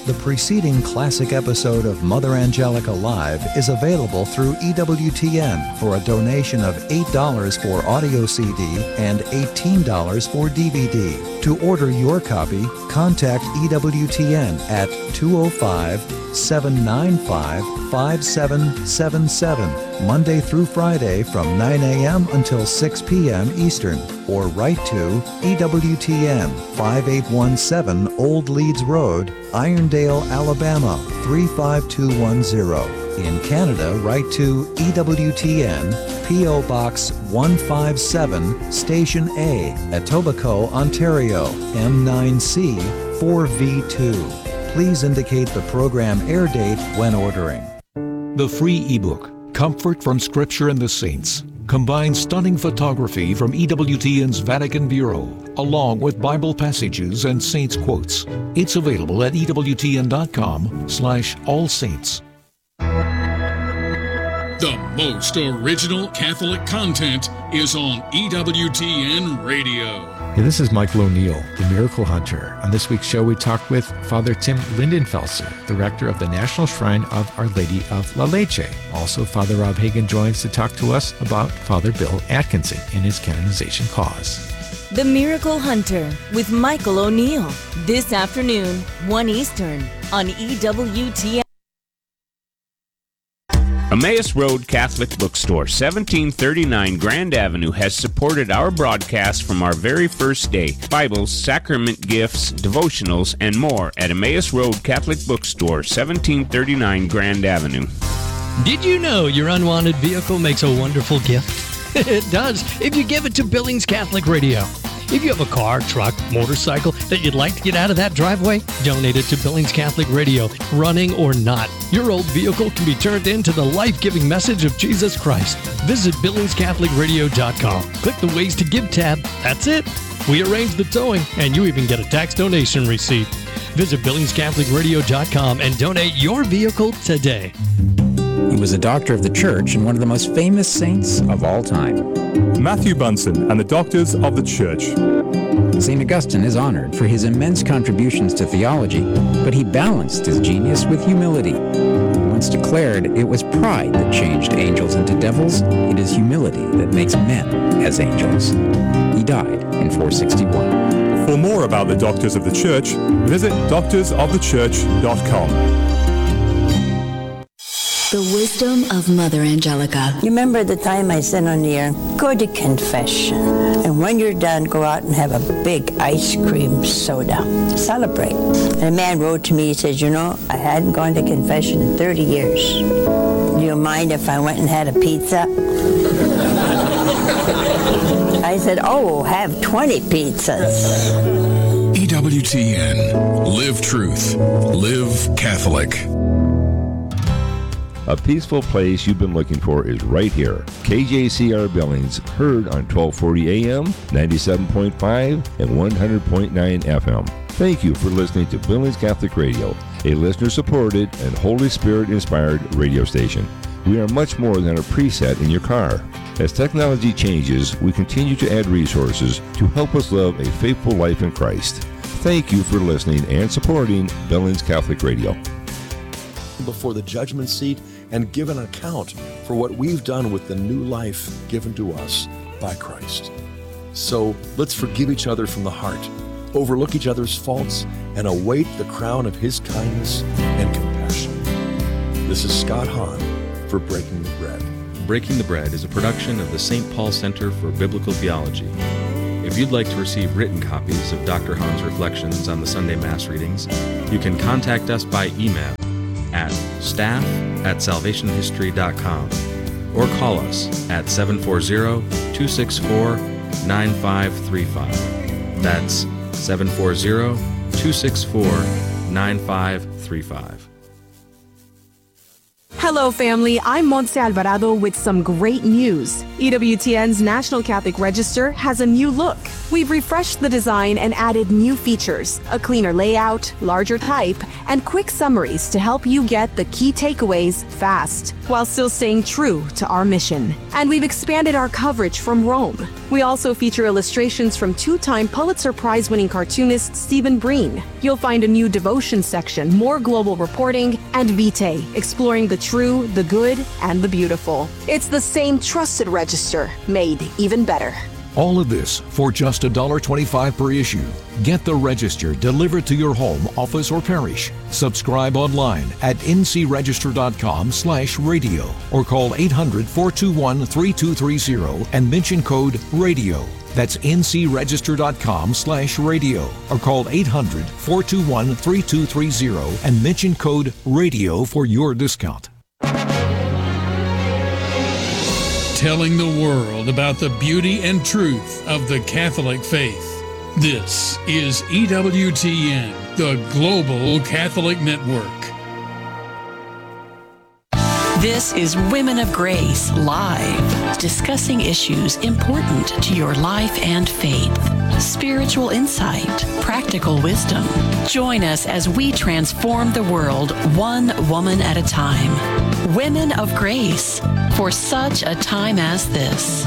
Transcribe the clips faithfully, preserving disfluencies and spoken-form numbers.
The preceding classic episode of Mother Angelica Live is available through E W T N for a donation of eight dollars for audio C D and eighteen dollars for D V D. To order your copy, contact E W T N at two oh five, seven nine five, five seven seven seven, Monday through Friday from nine a.m. until six p.m. Eastern, or write to E W T N, five eight one seven Old Leeds Road, Irondale, Alabama three five two one zero. In Canada, write to E W T N, P O Box one five seven, Station A, Etobicoke, Ontario, M nine C four V two. Please indicate the program air date when ordering. The free ebook, Comfort from Scripture and the Saints, combines stunning photography from E W T N's Vatican Bureau, along with Bible passages and Saints quotes. It's available at ewtn.com slash all saints. The most original Catholic content is on E W T N Radio. Hey, this is Michael O'Neill, the Miracle Hunter. On this week's show, we talk with Father Tim Lindenfelser, the rector of the National Shrine of Our Lady of La Leche. Also, Father Rob Hagan joins to talk to us about Father Bill Atkinson and his canonization cause. The Miracle Hunter with Michael O'Neill. This afternoon, one Eastern, on E W T N. Emmaus Road Catholic Bookstore, seventeen thirty-nine Grand Avenue, has supported our broadcast from our very first day. Bibles, sacrament gifts, devotionals, and more at Emmaus Road Catholic Bookstore, seventeen thirty-nine Grand Avenue. Did you know your unwanted vehicle makes a wonderful gift? It does, if you give it to Billings Catholic Radio. If you have a car, truck, motorcycle that you'd like to get out of that driveway, donate it to Billings Catholic Radio, running or not. Your old vehicle can be turned into the life-giving message of Jesus Christ. Visit billings catholic radio dot com. Click the Ways to Give tab. That's it. We arrange the towing, and you even get a tax donation receipt. Visit billings catholic radio dot com and donate your vehicle today. He was a doctor of the church and one of the most famous saints of all time. Matthew Bunsen and the Doctors of the Church. Saint Augustine is honored for his immense contributions to theology, but he balanced his genius with humility. He once declared it was pride that changed angels into devils. It is humility that makes men as angels. He died in four sixty-one. For more about the Doctors of the Church, visit doctors of the church dot com. The wisdom of Mother Angelica. You remember the time I said on the air, go to confession. And when you're done, go out and have a big ice cream soda. Celebrate. And a man wrote to me, he said, you know, I hadn't gone to confession in thirty years. Do you mind if I went and had a pizza? I said, oh, have twenty pizzas. E W T N. Live truth. Live Catholic. A peaceful place you've been looking for is right here. K J C R Billings, heard on twelve forty A M, ninety-seven point five, and one hundred point nine F M. Thank you for listening to Billings Catholic Radio, a listener-supported and Holy Spirit-inspired radio station. We are much more than a preset in your car. As technology changes, we continue to add resources to help us live a faithful life in Christ. Thank you for listening and supporting Billings Catholic Radio. Before the judgment seat and give an account for what we've done with the new life given to us by Christ. So let's forgive each other from the heart, overlook each other's faults, and await the crown of His kindness and compassion. This is Scott Hahn for Breaking the Bread. Breaking the Bread is a production of the Saint Paul Center for Biblical Theology. If you'd like to receive written copies of Doctor Hahn's reflections on the Sunday Mass readings, you can contact us by email at staff at salvation history dot com or call us at seven four zero, two six four, nine five three five. That's seven four zero, two six four, nine five three five. Hello, family. I'm Montse Alvarado with some great news. E W T N's National Catholic Register has a new look. We've refreshed the design and added new features, a cleaner layout, larger type, and quick summaries to help you get the key takeaways fast, while still staying true to our mission. And we've expanded our coverage from Rome. We also feature illustrations from two-time Pulitzer Prize-winning cartoonist Stephen Breen. You'll find a new devotion section, more global reporting, and Vitae, exploring the true, the good, and the beautiful. It's the same trusted register, made even better. All of this for just one dollar twenty-five per issue. Get the Register delivered to your home, office, or parish. Subscribe online at ncregister.com slash radio or call eight hundred, four two one, three two three zero and mention code RADIO. That's ncregister.com slash radio or call eight hundred, four two one, three two three zero and mention code RADIO for your discount. Telling the world about the beauty and truth of the Catholic faith. This is E W T N, the Global Catholic Network. This is Women of Grace Live, discussing issues important to your life and faith. Spiritual insight, practical wisdom. Join us as we transform the world one woman at a time. Women of Grace, for such a time as this.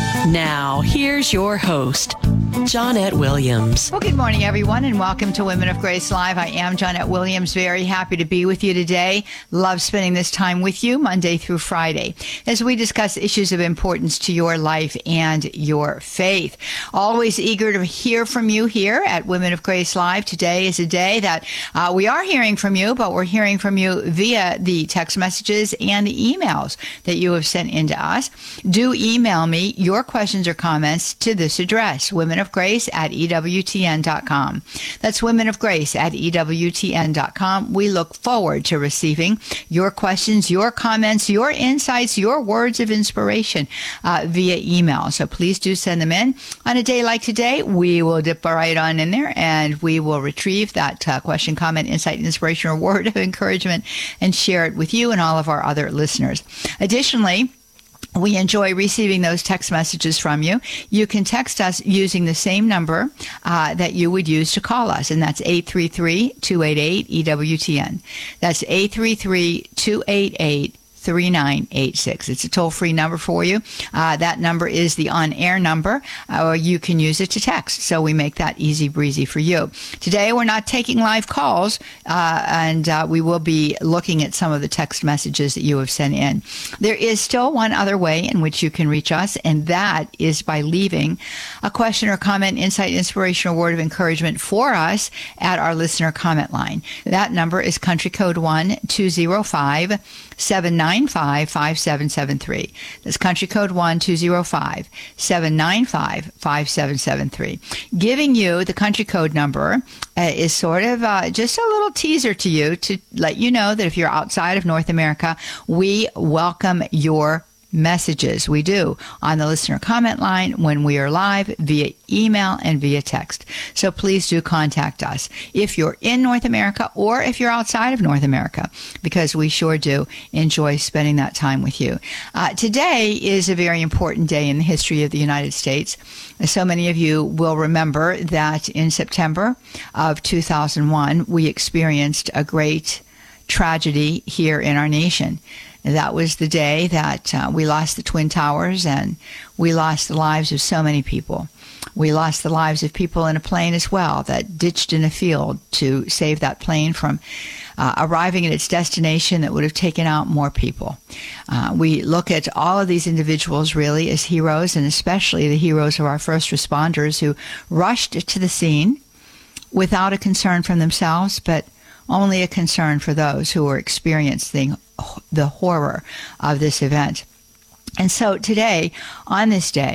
Now, here's your host, Johnnette Williams. Well, good morning, everyone, and welcome to Women of Grace Live. I am Johnnette Williams, very happy to be with you today. Love spending this time with you Monday through Friday as we discuss issues of importance to your life and your faith. Always eager to hear from you here at Women of Grace Live. Today is a day that uh, we are hearing from you, but we're hearing from you via the text messages and the emails that you have sent in to us. Do email me your questions or comments to this address, women of grace at E W T N dot com. That's women of grace at E W T N dot com. We look forward to receiving your questions, your comments, your insights, your words of inspiration uh, via email. So please do send them in. On a day like today, we will dip right on in there and we will retrieve that uh, question, comment, insight, inspiration, or word of encouragement and share it with you and all of our other listeners. Additionally, we enjoy receiving those text messages from you. You can text us using the same number uh, that you would use to call us, and that's eight three three, two eight eight, E W T N. That's eight three three, two eight eight, three nine eight six. It's a toll-free number for you. Uh, that number is the on-air number, uh, or you can use it to text. So we make that easy breezy for you. Today, we're not taking live calls, uh, and uh, we will be looking at some of the text messages that you have sent in. There is still one other way in which you can reach us, and that is by leaving a question or comment, insight, inspiration, or word of encouragement for us at our listener comment line. That number is country code one two zero five, seven nine five, five seven seven three. That's country code one two zero five, seven nine five, five seven seven three. Giving you the country code number uh, is sort of uh, just a little teaser to you to let you know that if you're outside of North America, we welcome your messages. We do on the listener comment line when we are live via email and via text. So please do contact us if you're in North America or if you're outside of North America, because we sure do enjoy spending that time with you. Uh, today is a very important day in the history of the United States. So many of you will remember that in September of two thousand one, we experienced a great tragedy here in our nation. That was the day that uh, we lost the Twin Towers, and we lost the lives of so many people. We lost the lives of people in a plane as well that ditched in a field to save that plane from uh, arriving at its destination that would have taken out more people. Uh, we look at all of these individuals really as heroes, and especially the heroes of our first responders who rushed to the scene without a concern for themselves, but only a concern for those who were experiencing the horror of this event. And so today, on this day,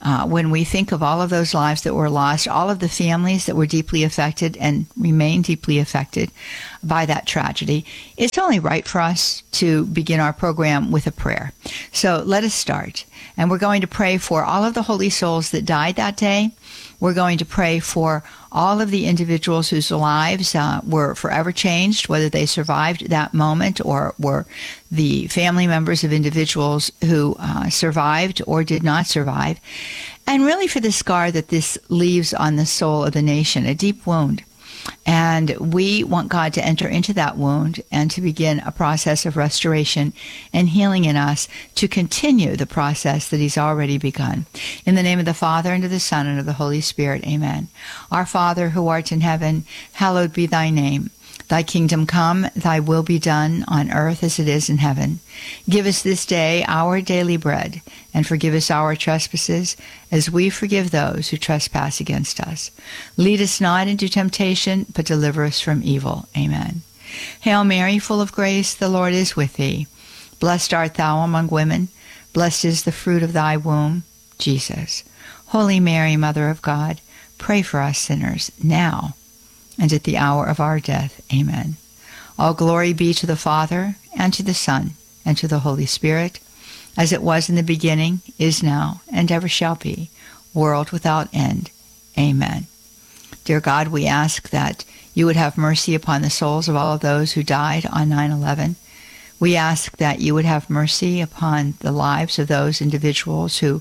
uh, when we think of all of those lives that were lost, all of the families that were deeply affected and remain deeply affected by that tragedy, it's only right for us to begin our program with a prayer. So let us start. And we're going to pray for all of the holy souls that died that day. We're going to pray for all of the individuals whose lives uh, were forever changed, whether they survived that moment or were the family members of individuals who uh, survived or did not survive. And really for the scar that this leaves on the soul of the nation, a deep wound. And we want God to enter into that wound and to begin a process of restoration and healing in us to continue the process that he's already begun. In the name of the Father, and of the Son, and of the Holy Spirit, amen. Our Father, who art in heaven, hallowed be thy name. Thy kingdom come, thy will be done on earth as it is in heaven. Give us this day our daily bread, and forgive us our trespasses, as we forgive those who trespass against us. Lead us not into temptation, but deliver us from evil. Amen. Hail Mary, full of grace, the Lord is with thee. Blessed art thou among women. Blessed is the fruit of thy womb, Jesus. Holy Mary, Mother of God, pray for us sinners, now and at the hour of our death. Amen. All glory be to the Father, and to the Son, and to the Holy Spirit, as it was in the beginning, is now, and ever shall be, world without end. Amen. Dear God, we ask that you would have mercy upon the souls of all of those who died on nine eleven. We ask that you would have mercy upon the lives of those individuals who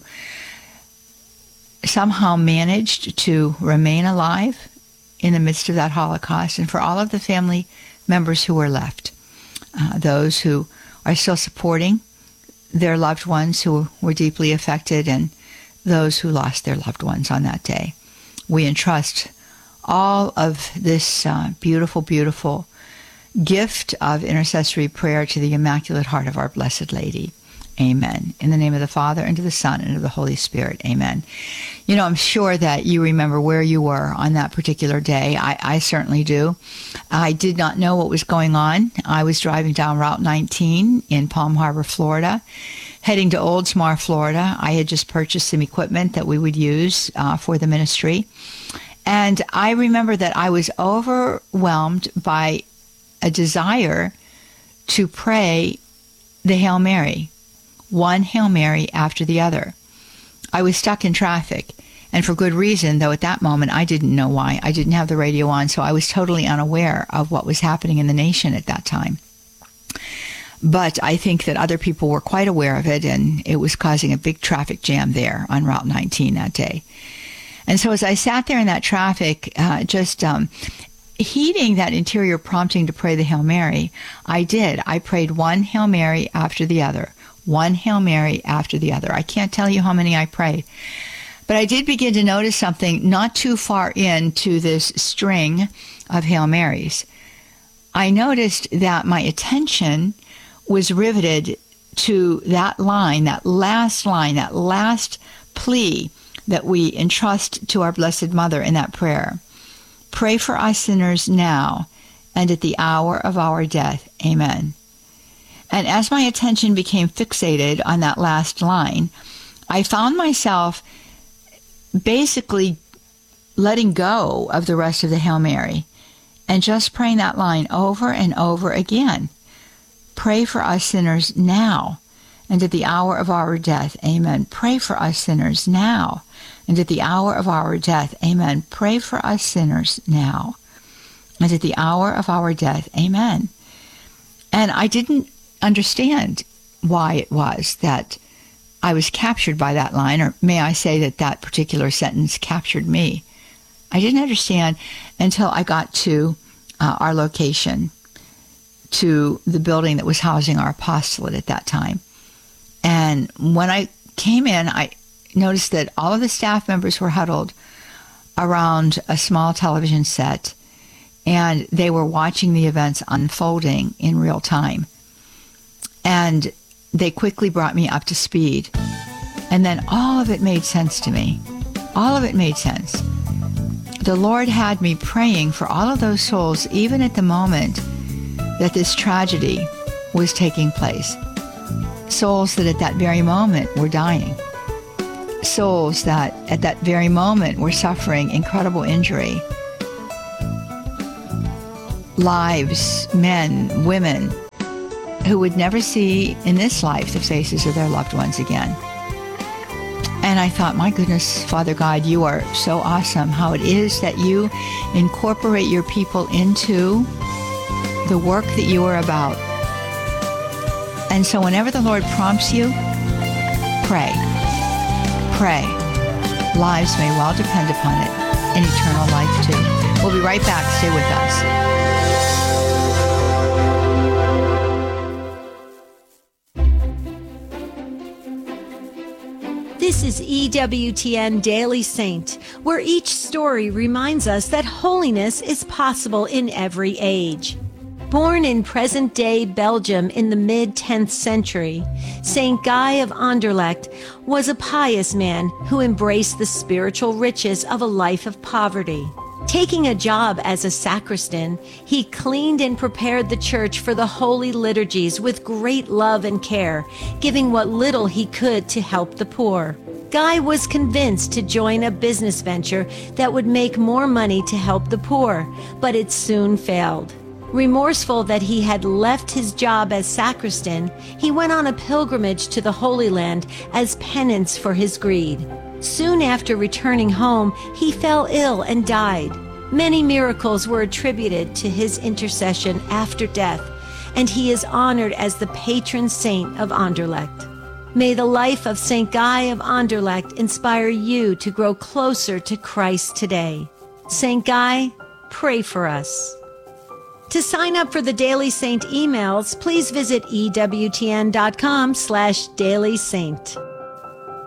somehow managed to remain alive in the midst of that Holocaust, and for all of the family members who were left, uh, those who are still supporting their loved ones who were deeply affected, and those who lost their loved ones on that day. We entrust all of this uh, beautiful, beautiful gift of intercessory prayer to the Immaculate Heart of our Blessed Lady. Amen. In the name of the Father, and of the Son, and of the Holy Spirit. Amen. You know, I'm sure that you remember where you were on that particular day. I, I certainly do. I did not know what was going on. I was driving down Route nineteen in Palm Harbor, Florida, heading to Oldsmar, Florida. I had just purchased some equipment that we would use uh, for the ministry. And I remember that I was overwhelmed by a desire to pray the Hail Mary, one Hail Mary after the other. I was stuck in traffic, and for good reason, though at that moment I didn't know why. I didn't have the radio on, so I was totally unaware of what was happening in the nation at that time. But I think that other people were quite aware of it, and it was causing a big traffic jam there on Route nineteen that day. And so as I sat there in that traffic, uh, just um, heeding that interior prompting to pray the Hail Mary, I did. I prayed one Hail Mary after the other. One Hail Mary after the other. I can't tell you how many I prayed. But I did begin to notice something not too far into this string of Hail Marys. I noticed that my attention was riveted to that line, that last line, that last plea that we entrust to our Blessed Mother in that prayer. Pray for us sinners now and at the hour of our death. Amen. And as my attention became fixated on that last line, I found myself basically letting go of the rest of the Hail Mary and just praying that line over and over again. Pray for us sinners now and at the hour of our death. Amen. Pray for us sinners now and at the hour of our death. Amen. Pray for us sinners now and at the hour of our death. Amen. And I didn't understand why it was that I was captured by that line, or may I say that that particular sentence captured me. I didn't understand until I got to uh, our location, to the building that was housing our apostolate at that time. And when I came in, I noticed that all of the staff members were huddled around a small television set, and they were watching the events unfolding in real time. And they quickly brought me up to speed. And then all of it made sense to me. All of it made sense. The Lord had me praying for all of those souls, even at the moment that this tragedy was taking place. Souls that at that very moment were dying. souls that at that very moment were suffering incredible injury. Lives, men, women, who would never see in this life the faces of their loved ones again. And I thought, my goodness, Father God, you are so awesome. How it is that you incorporate your people into the work that you are about. And so whenever the Lord prompts you, pray. Pray. Lives may well depend upon it, and eternal life too. We'll be right back. Stay with us. This is E W T N Daily Saint, where each story reminds us that holiness is possible in every age. Born in present-day Belgium in the mid-tenth century, Saint Guy of Anderlecht was a pious man who embraced the spiritual riches of a life of poverty. Taking a job as a sacristan, he cleaned and prepared the church for the holy liturgies with great love and care, giving what little he could to help the poor. Guy was convinced to join a business venture that would make more money to help the poor, but it soon failed. Remorseful that he had left his job as sacristan, he went on a pilgrimage to the Holy Land as penance for his greed. Soon after returning home, he fell ill and died. Many miracles were attributed to his intercession after death, and he is honored as the patron saint of Anderlecht. May the life of Saint Guy of Anderlecht inspire you to grow closer to Christ today. Saint Guy, pray for us. To sign up for the Daily Saint emails, please visit E W T N dot com slash Daily Saint.